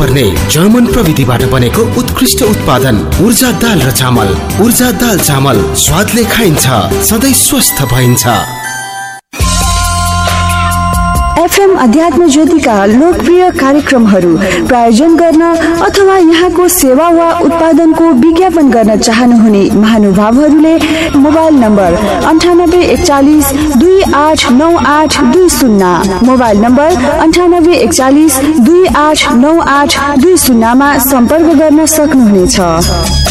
गर्ने जर्मन प्रविधिबाट बनेको उत्कृष्ट उत्पादन ऊर्जा दाल र चामल। ऊर्जा दाल चामल स्वादले खाइन्छ, सधैँ स्वस्थ भइन्छ। एफएम अध्यात्म ज्योतिका लोकप्रिय कार्यक्रमहरू प्रायोजन गर्न अथवा यहाँको सेवा वा उत्पादनको विज्ञापन गर्न चाहनुहुने महानुभावहरूले मोबाइल नम्बर 9841 289820, मोबाइल नम्बर 9841 289820 मा सम्पर्क गर्न सक्नुहुनेछ।